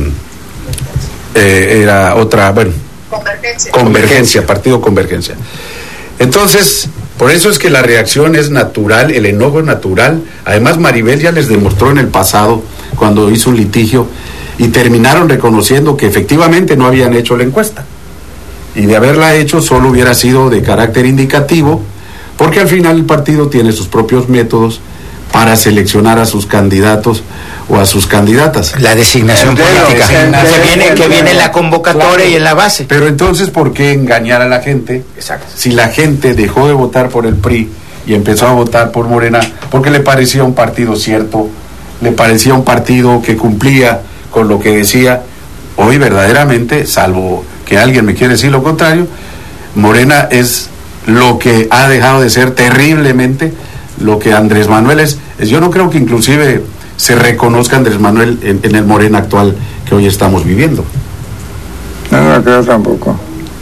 Speaker 2: eh, era otra, bueno, Convergencia. Convergencia, Partido Convergencia. Entonces, por eso es que la reacción es natural, el enojo es natural. Además, Maribel ya les demostró en el pasado, cuando hizo un litigio, y terminaron reconociendo que efectivamente no habían hecho la encuesta. Y de haberla hecho solo hubiera sido de carácter indicativo, porque al final el partido tiene sus propios métodos para seleccionar a sus candidatos o a sus candidatas.
Speaker 4: La designación
Speaker 1: Entero,
Speaker 4: política.
Speaker 1: entero,
Speaker 4: que viene,
Speaker 1: entero.
Speaker 4: que viene en la convocatoria
Speaker 2: Claro.
Speaker 4: y en la base.
Speaker 2: Pero entonces, ¿por qué engañar a la gente?
Speaker 4: Exacto.
Speaker 2: Si la gente dejó de votar por el P R I y empezó a votar por Morena, porque le parecía un partido cierto, le parecía un partido que cumplía con lo que decía. Hoy verdaderamente, salvo que alguien me quiere decir lo contrario, Morena es lo que ha dejado de ser terriblemente lo que Andrés Manuel es. Yo no creo que inclusive se reconozca Andrés Manuel en, en el Morena actual que hoy estamos viviendo.
Speaker 1: No, no creo tampoco.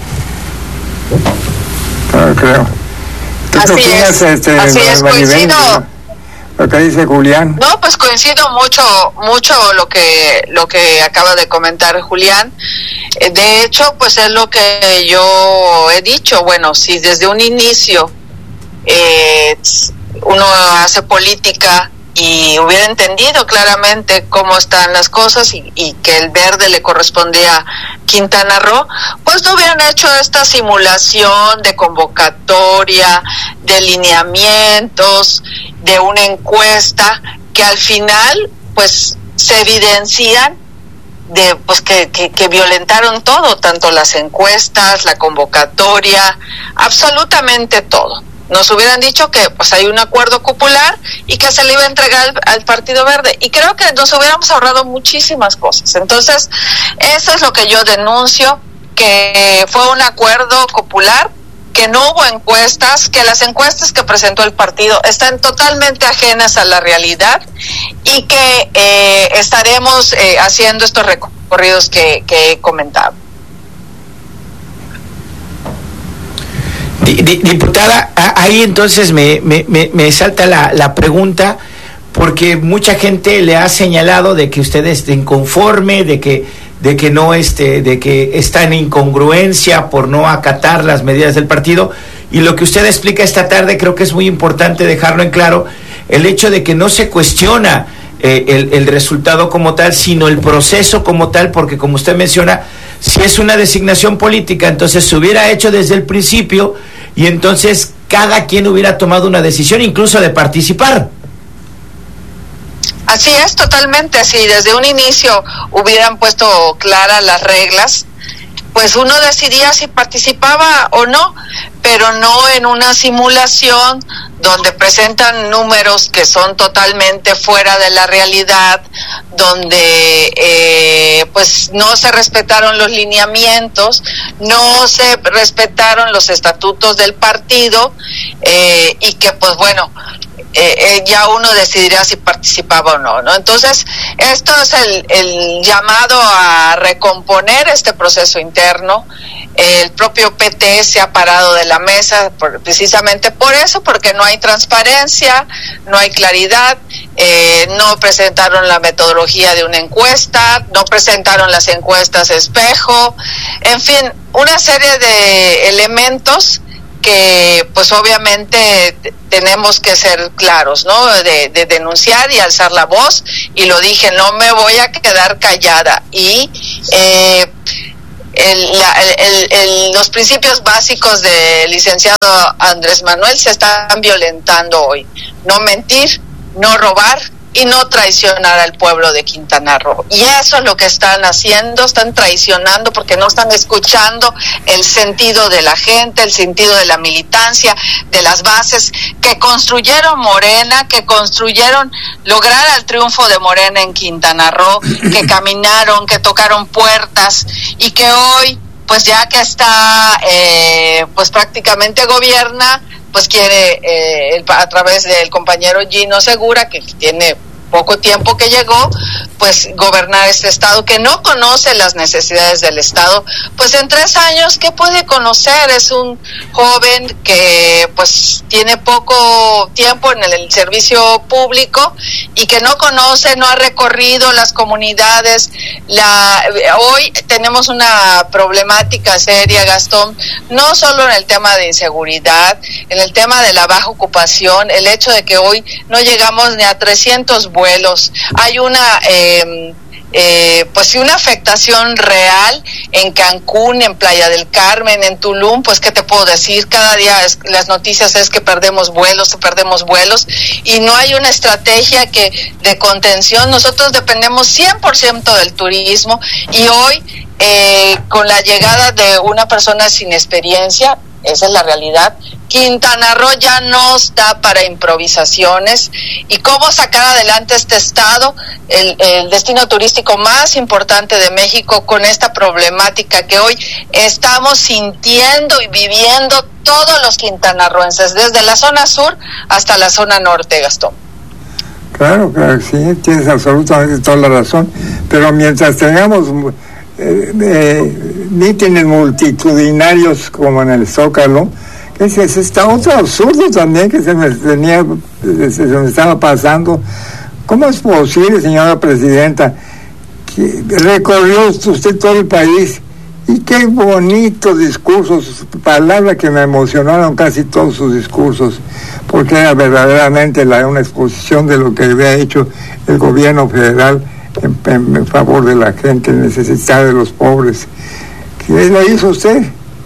Speaker 1: No creo. ¿Tú
Speaker 3: Así
Speaker 1: qué opinas,
Speaker 3: es,
Speaker 1: este,
Speaker 3: así es,
Speaker 1: Maribel,
Speaker 3: coincido.
Speaker 1: lo que dice Julián?
Speaker 3: No, pues coincido mucho, mucho lo que lo que acaba de comentar Julián. Eh, De hecho, pues es lo que yo he dicho. Bueno, si desde un inicio eh, uno hace política y hubiera entendido claramente cómo están las cosas y, y que el verde le correspondía a Quintana Roo, pues no hubieran hecho esta simulación de convocatoria, de lineamientos, de una encuesta que al final pues se evidencian de pues que, que, que violentaron todo, tanto las encuestas, la convocatoria, absolutamente todo. Nos hubieran dicho que pues hay un acuerdo popular y que se le iba a entregar al, al Partido Verde, y creo que nos hubiéramos ahorrado muchísimas cosas. Entonces, eso es lo que yo denuncio, que fue un acuerdo popular, que no hubo encuestas, que las encuestas que presentó el partido están totalmente ajenas a la realidad, y que eh, estaremos eh, haciendo estos recorridos que, que he comentado.
Speaker 4: Diputada, ahí entonces me, me, me, me salta la, la pregunta, porque mucha gente le ha señalado de que usted es inconforme, de que de que no este, de que está en incongruencia por no acatar las medidas del partido, y lo que usted explica esta tarde creo que es muy importante dejarlo en claro, el hecho de que no se cuestiona eh, el, el resultado como tal, sino el proceso como tal, porque como usted menciona, si es una designación política, entonces se hubiera hecho desde el principio, y entonces cada quien hubiera tomado una decisión incluso de participar.
Speaker 3: Así es, totalmente. Si desde un inicio hubieran puesto claras las reglas, pues uno decidía si participaba o no, pero no en una simulación donde presentan números que son totalmente fuera de la realidad, donde eh, pues no se respetaron los lineamientos, no se respetaron los estatutos del partido, eh, y que pues bueno, eh, eh, ya uno decidiría si participaba o no, ¿no? Entonces, esto es el, el llamado a recomponer este proceso interno. El propio P T se ha parado de la mesa por, precisamente por eso, porque no hay transparencia, no hay claridad, eh, no presentaron la metodología de una encuesta, no presentaron las encuestas espejo, en fin, una serie de elementos que pues obviamente tenemos que ser claros, ¿no? De, de denunciar y alzar la voz, y lo dije, no me voy a quedar callada, y eh, El, la, el, el, los principios básicos del licenciado Andrés Manuel se están violentando hoy. No mentir, no robar y no traicionar al pueblo de Quintana Roo. Y eso es lo que están haciendo, están traicionando porque no están escuchando el sentido de la gente, el sentido de la militancia, de las bases que construyeron Morena, que construyeron lograr el triunfo de Morena en Quintana Roo, que caminaron, que tocaron puertas y que hoy, pues ya que está, eh, pues prácticamente gobierna, pues quiere eh, el, a través del compañero Gino Segura, que tiene poco tiempo que llegó, pues gobernar este estado que no conoce las necesidades del estado, pues en tres años, ¿qué puede conocer? Es un joven que pues tiene poco tiempo en el, el servicio público y que no conoce, no ha recorrido las comunidades. La hoy tenemos una problemática seria, Gastón, no solo en el tema de inseguridad, en el tema de la baja ocupación, el hecho de que hoy no llegamos ni a trescientos vuelos, hay una eh, eh, pues sí, una afectación real en Cancún, en Playa del Carmen, en Tulum, pues qué te puedo decir, cada día es, las noticias es que perdemos vuelos, perdemos vuelos, y no hay una estrategia que de contención. Nosotros dependemos cien por ciento del turismo, y hoy eh, con la llegada de una persona sin experiencia, esa es la realidad, Quintana Roo ya no está para improvisaciones. Y cómo sacar adelante este estado, el, el destino turístico más importante de México, con esta problemática que hoy estamos sintiendo y viviendo todos los quintanarroenses, desde la zona sur hasta la zona norte, Gastón.
Speaker 1: Claro, claro, sí, tienes absolutamente toda la razón, pero mientras tengamos eh, eh, mítines multitudinarios como en el Zócalo, ese es está otro absurdo también que se me tenía, se me estaba pasando. ¿Cómo es posible, señora presidenta, que recorrió usted todo el país y qué bonitos discursos, palabras que me emocionaron casi todos sus discursos, porque era verdaderamente la, una exposición de lo que había hecho el gobierno federal en, en, en favor de la gente necesitada, de los pobres? ¿Qué lo hizo usted?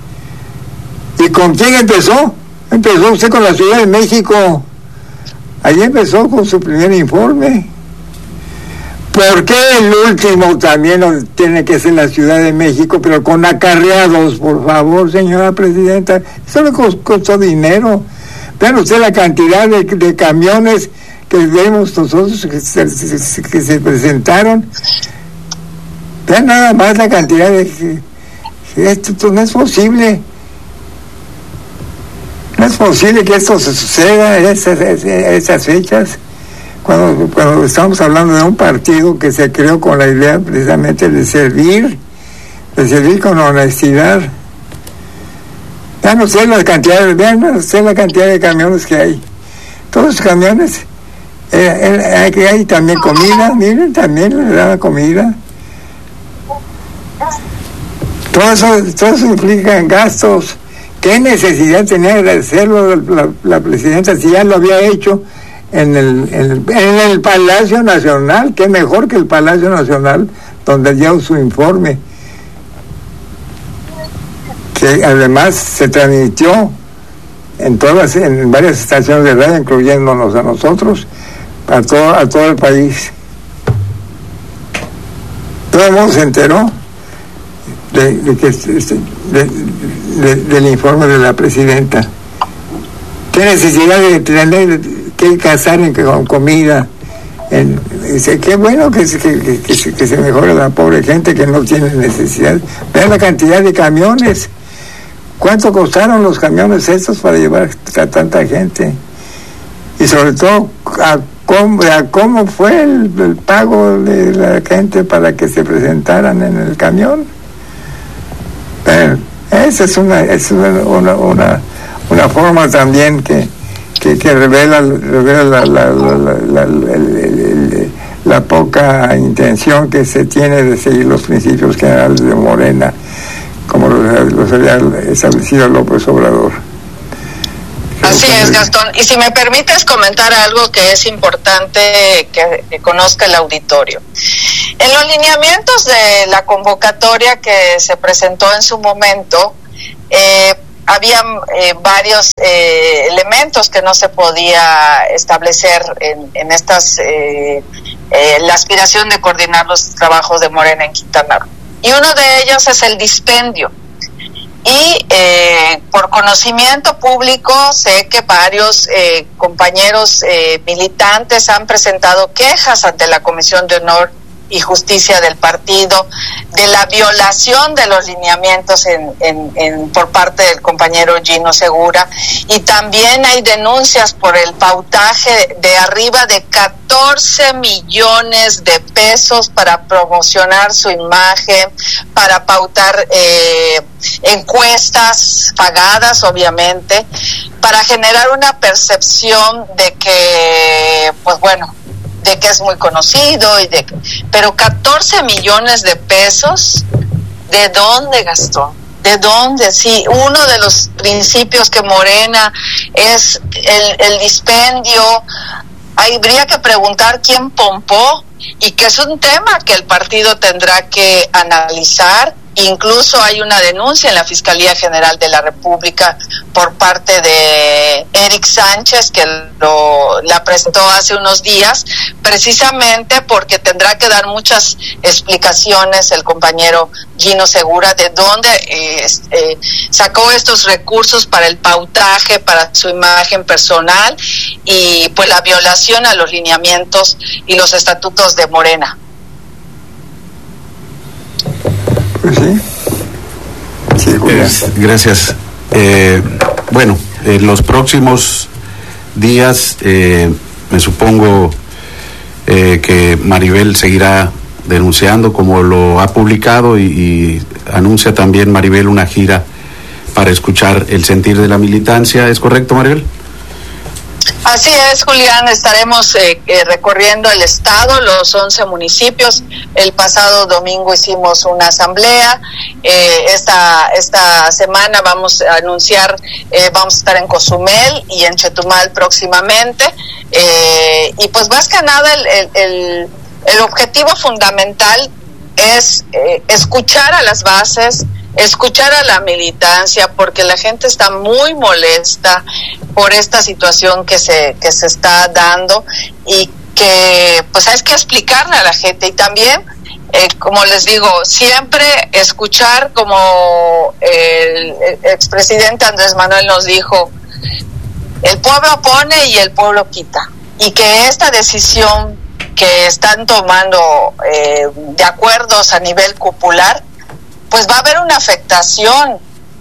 Speaker 1: ¿Y con quién empezó? Empezó usted con la Ciudad de México. Allí empezó con su primer informe. ¿Por qué el último también tiene que ser la Ciudad de México, pero con acarreados, por favor, señora presidenta? Eso le costó dinero. Vean usted la cantidad de, de camiones que vemos nosotros que se, que se presentaron. Vean nada más la cantidad de... Esto, esto no es posible. No es posible que esto se suceda en esas, esas fechas, cuando, cuando estamos hablando de un partido que se creó con la idea precisamente de servir, de servir con honestidad. Vean ustedes la cantidad, vean ustedes la cantidad de camiones que hay. Todos los camiones, eh, hay, hay también comida, miren, también le dan comida. Todo eso, todo eso implica en gastos. ¿Qué necesidad tenía de hacerlo la, la presidenta si ya lo había hecho en el, en el, en el Palacio Nacional? Qué mejor que el Palacio Nacional, donde dio su informe, que además se transmitió en todas, en varias estaciones de radio, incluyéndonos a nosotros, a todo, a todo el país. Todo el mundo se enteró de, de que de, de, del informe de la presidenta. ¿Qué necesidad de tener que cazar en, con comida? En, dice, qué bueno que, que, que, que, se, que se mejore la pobre gente que no tiene necesidad. Vean la cantidad de camiones. ¿Cuánto costaron los camiones estos para llevar a tanta gente? y sobre todo a cómo, a cómo fue el, el pago de la gente para que se presentaran en el camión. Pero esa es una, es una, una, una, una forma también que, que, que revela, revela la, la, la, la, la, la, la, la poca intención que se tiene de seguir los principios generales de Morena, como los había establecido López Obrador.
Speaker 3: Así es, Gastón. Y si me permites comentar algo que es importante que, que conozca el auditorio. En los lineamientos de la convocatoria que se presentó en su momento, eh, había eh, varios eh, elementos que no se podía establecer en, en estas, eh, eh, la aspiración de coordinar los trabajos de Morena en Quintana Roo. Y uno de ellos es el dispendio. Y eh, por conocimiento público sé que varios eh, compañeros eh, militantes han presentado quejas ante la Comisión de Honor y Justicia del partido de la violación de los lineamientos en, en, en, por parte del compañero Gino Segura, y también hay denuncias por el pautaje de arriba de catorce millones de pesos para promocionar su imagen, para pautar eh, encuestas pagadas, obviamente, para generar una percepción de que, pues bueno, de que es muy conocido, y de pero catorce millones de pesos, ¿de dónde, Gastón? ¿De dónde? Sí, uno de los principios que Morena es el, el dispendio. Habría que preguntar quién pompó, y que es un tema que el partido tendrá que analizar. Incluso hay una denuncia en la Fiscalía General de la República por parte de Eric Sánchez, que lo, la presentó hace unos días, precisamente porque tendrá que dar muchas explicaciones el compañero Gino Segura de dónde eh, eh, sacó estos recursos para el pautaje, para su imagen personal, y pues la violación a los lineamientos y los estatutos de Morena.
Speaker 1: Pues sí. Sí, Julián.
Speaker 2: Eh, gracias. Eh, bueno, en los próximos días, eh, me supongo eh, que Maribel seguirá denunciando, como lo ha publicado, y, y anuncia también Maribel una gira para escuchar el sentir de la militancia. ¿Es correcto, Maribel?
Speaker 3: Así es, Julián. Estaremos eh, eh, recorriendo el estado, los once municipios. El pasado domingo hicimos una asamblea. Eh, esta esta semana vamos a anunciar, eh, vamos a estar en Cozumel y en Chetumal próximamente. Eh, y pues más que nada el, el, el, el objetivo fundamental es eh, escuchar a las bases, escuchar a la militancia, porque la gente está muy molesta por esta situación que se que se está dando, y que pues hay que explicarle a la gente. Y también, eh, como les digo, siempre escuchar, como el, el expresidente Andrés Manuel nos dijo, el pueblo pone y el pueblo quita, y que esta decisión que están tomando eh, de acuerdos a nivel cupular, pues va a haber una afectación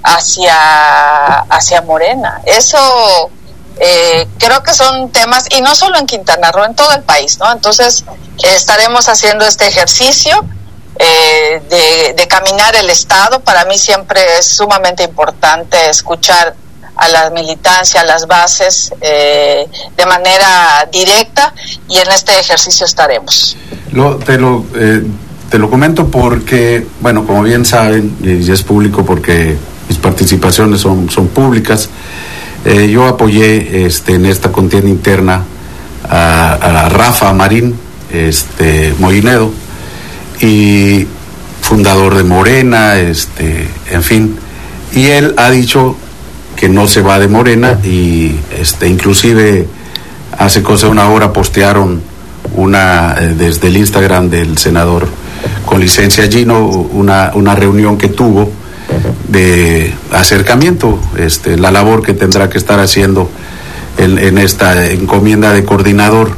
Speaker 3: hacia hacia Morena. Eso eh, creo que son temas, y no solo en Quintana Roo, en todo el país, ¿no? Entonces eh, estaremos haciendo este ejercicio eh, de, de caminar el estado. Para mí siempre es sumamente importante escuchar a la militancia, a las bases, eh, de manera directa, y en este ejercicio estaremos.
Speaker 2: Lo, te lo eh... Te lo comento porque, bueno, como bien saben, y es público porque mis participaciones son, son públicas, eh, yo apoyé este, en esta contienda interna a, a Rafa Marín este, Moinedo, y fundador de Morena, este, en fin, y él ha dicho que no se va de Morena, y este, inclusive hace cosa de una hora postearon una eh, desde el Instagram del senador con licencia Gino, una, una reunión que tuvo de acercamiento, este, la labor que tendrá que estar haciendo en, en esta encomienda de coordinador.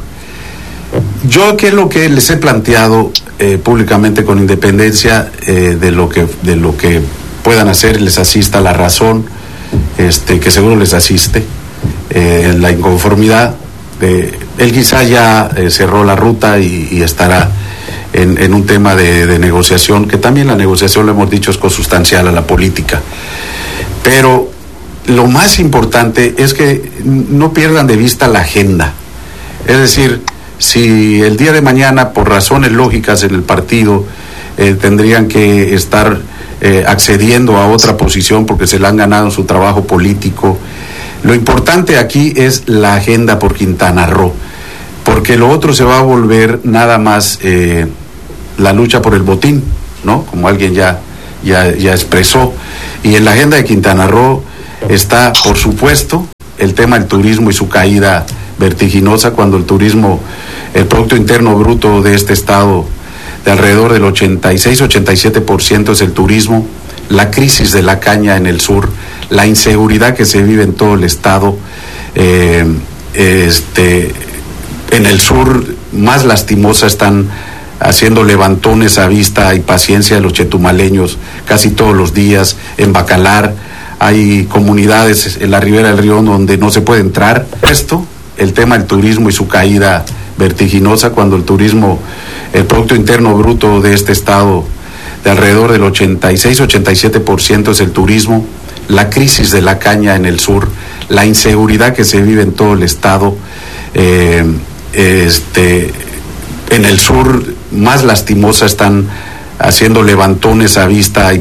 Speaker 2: Yo, ¿qué es lo que les he planteado eh, públicamente, con independencia eh, de lo que de lo que puedan hacer, les asista la razón, este, que seguro les asiste, eh, en la inconformidad? de él quizá ya eh, cerró la ruta y, y estará en, en un tema de, de negociación, que también la negociación, lo hemos dicho, es consustancial a la política. Pero lo más importante es que no pierdan de vista la agenda. Es decir, si el día de mañana, por razones lógicas en el partido, eh, tendrían que estar eh, accediendo a otra posición porque se le han ganado su trabajo político, lo importante aquí es la agenda por Quintana Roo, porque lo otro se va a volver nada más eh, la lucha por el botín, ¿no? Como alguien ya, ya, ya expresó. Y en la agenda de Quintana Roo está, por supuesto, el tema del turismo y su caída vertiginosa, cuando el turismo, el Producto Interno Bruto de este estado, de alrededor del ochenta y seis, ochenta y siete por ciento es el turismo, la crisis de la caña en el sur, la inseguridad que se vive en todo el estado, eh, este, en el sur más lastimosa, están haciendo levantones a vista y paciencia de los chetumaleños casi todos los días. En Bacalar hay comunidades en la ribera del río donde no se puede entrar. Esto, el tema del turismo y su caída vertiginosa, cuando el turismo, el Producto Interno Bruto de este estado, de alrededor del ochenta y seis, ochenta y siete por ciento es el turismo, la crisis de la caña en el sur, la inseguridad que se vive en todo el estado, eh, este, en el sur más lastimosa, están haciendo levantones a vista y